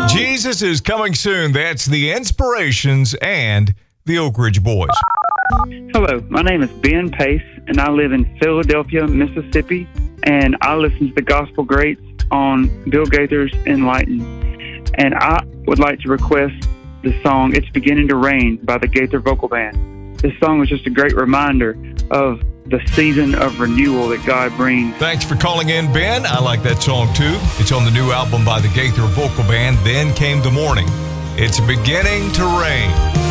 Jesus is coming soon. That's the Inspirations and the Oak Ridge Boys. Hello, my name is Ben Pace, and I live in Philadelphia, Mississippi, and I listen to the Gospel Greats on Bill Gaither's Enlighten. And I would like to request the song It's Beginning to Rain by the Gaither Vocal Band. This song was just a great reminder of the season of renewal that God brings. Thanks for calling in, Ben. I like that song, too. It's on the new album by the Gaither Vocal Band, Then Came the Morning. It's beginning to rain.